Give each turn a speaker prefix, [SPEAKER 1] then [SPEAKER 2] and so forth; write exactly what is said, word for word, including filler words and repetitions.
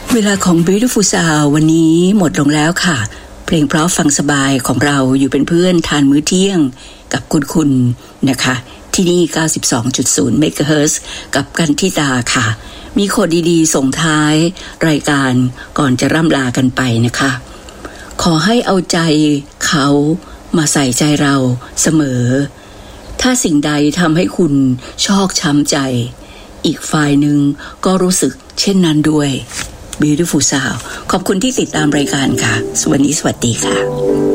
[SPEAKER 1] เวลาของ Beautiful Sound วันนี้หมดลงแล้วค่ะเพลงเพราะฟังสบายของเราอยู่เป็นเพื่อนทานมื้อเที่ยงกับคุณคุณนะคะที่นี่ เก้าสิบสองจุดศูนย์ เมกะเฮิรตซ์ กับกันทิตาค่ะมีโคดดีๆส่งท้ายรายการก่อนจะร่ำลากันไปนะคะขอให้เอาใจเขามาใส่ใจเราเสมอถ้าสิ่งใดทำให้คุณชอกช้ำใจอีกฝ่ายหนึ่งก็รู้สึกเช่นนั้นด้วย Beautiful Sound ขอบคุณที่ติดตามรายการค่ะสวัสดีสวัสดีค่ะ